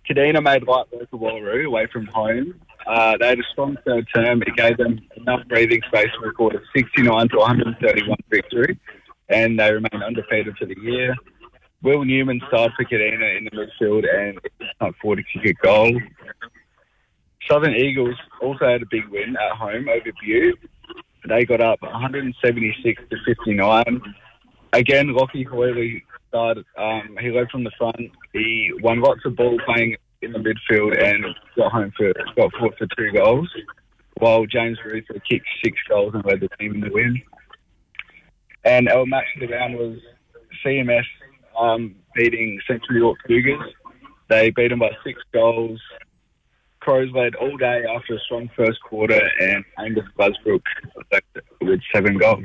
Kadina made light work of Wallaroos away from home. They had a strong third term. It gave them enough breathing space to record a 69 to 131 victory, and they remain undefeated for the year. Will Newman starred for Kadina in the midfield and up 40 to kick goals. Southern Eagles also had a big win at home over Butte. They got up 176 to 59. Again, Lockie Hoyley started. He led from the front. He won lots of ball playing in the midfield and got forward for 2 goals, while James Ruther kicked 6 goals and led the team in the win. And our match of the round was CMS beating Central York Cougars. They beat them by 6 goals. Crows led all day after a strong first quarter, and Angus Glasbrook led with 7 goals.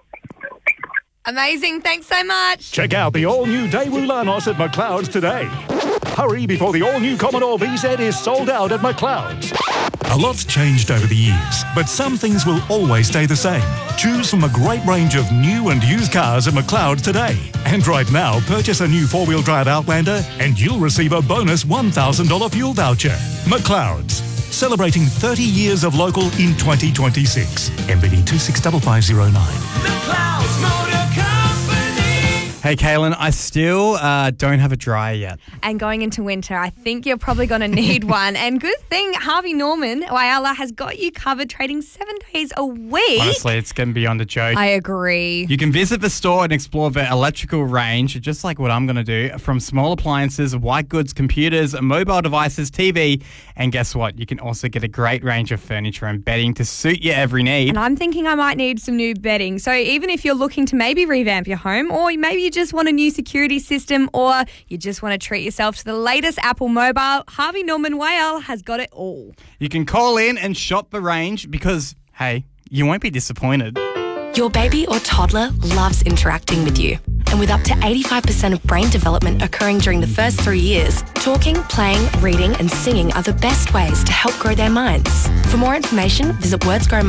Amazing. Thanks so much. Check out the all-new Daewoo Lanos at McLeod's today. Hurry before the all-new Commodore VZ is sold out at McLeod's. A lot's changed over the years, but some things will always stay the same. Choose from a great range of new and used cars at McLeod's today. And right now, purchase a new 4-wheel drive Outlander and you'll receive a bonus $1,000 fuel voucher. McLeod's, celebrating 30 years of local in 2026. MBD 265509. McLeod's Motor Company. Hey, Kaylin, I still don't have a dryer yet. And going into winter, I think you're probably going to need one. And good thing Harvey Norman Whyalla has got you covered, trading 7 days a week. Honestly, it's getting beyond a joke. I agree. You can visit the store and explore the electrical range, just like what I'm going to do, from small appliances, white goods, computers, mobile devices, TV, and guess what? You can also get a great range of furniture and bedding to suit your every need. And I'm thinking I might need some new bedding. So even if you're looking to maybe revamp your home, or maybe you just want a new security system, or you just want to treat yourself to the latest Apple mobile, Harvey Norman Whyalla has got it all. You can call in and shop the range because, hey, you won't be disappointed. Your baby or toddler loves interacting with you. And with up to 85% of brain development occurring during the first 3 years, talking, playing, reading and singing are the best ways to help grow their minds. For more information, visit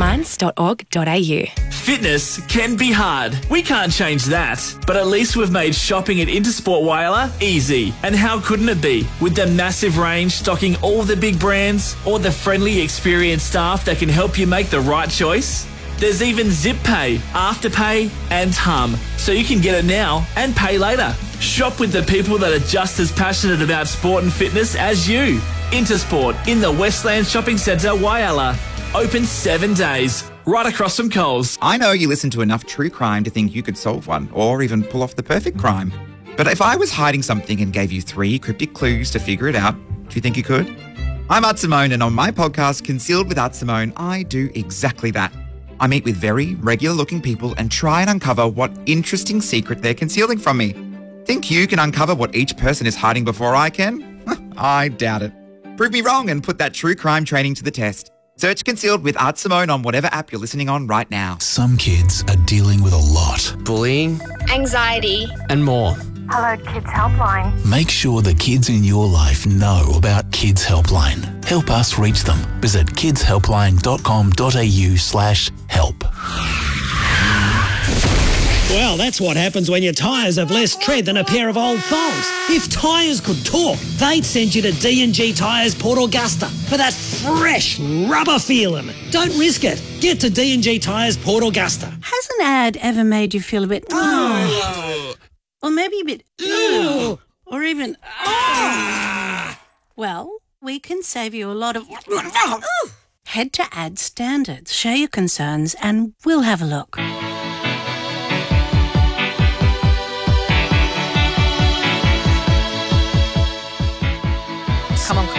wordsgrowminds.org.au. Fitness can be hard. We can't change that. But at least we've made shopping at Intersport Whyalla easy. And how couldn't it be? With the massive range stocking all the big brands, or the friendly, experienced staff that can help you make the right choice. There's even Zip Pay, Afterpay and Hum, so you can get it now and pay later. Shop with the people that are just as passionate about sport and fitness as you. Intersport in the Westland Shopping Centre, Whyalla. Open 7 days, right across from Coles. I know you listen to enough true crime to think you could solve one, or even pull off the perfect crime. But if I was hiding something and gave you 3 cryptic clues to figure it out, do you think you could? I'm Art Simone, and on my podcast, Concealed with Art Simone, I do exactly that. I meet with very regular-looking people and try and uncover what interesting secret they're concealing from me. Think you can uncover what each person is hiding before I can? I doubt it. Prove me wrong and put that true crime training to the test. Search Concealed with Art Simone on whatever app you're listening on right now. Some kids are dealing with a lot. Bullying, anxiety, and more. Hello Kids Helpline. Make sure the kids in your life know about Kids Helpline. Help us reach them. Visit kidshelpline.com.au/help. Well, that's what happens when your tyres have less tread than a pair of old foals. If tyres could talk, they'd send you to D&G Tyres Port Augusta for that fresh rubber feeling. Don't risk it. Get to D&G Tyres Port Augusta. Has an ad ever made you feel a bit... or maybe a bit... or even... Well, we can save you a lot of... Head to Ad Standards, share your concerns, and we'll have a look. Come on.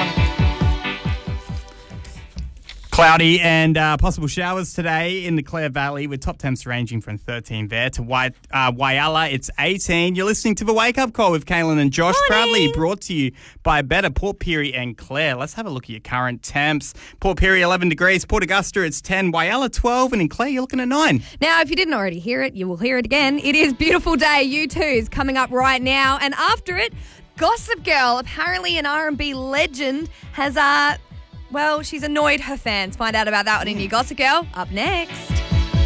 Cloudy and possible showers today in the Clare Valley, with top temps ranging from 13 there to Whyalla. It's 18. You're listening to The Wake Up Call with Kaylin and Josh. Morning. Proudly brought to you by Better, Port Pirie and Clare. Let's have a look at your current temps. Port Pirie 11 degrees, Port Augusta it's 10, Whyalla 12, and in Clare you're looking at 9. Now, if you didn't already hear it, you will hear it again. It is Beautiful Day. U2 is coming up right now, and after it, Gossip Girl, apparently an R&B legend, has she's annoyed her fans. Find out about that one in your Gossip Girl up next.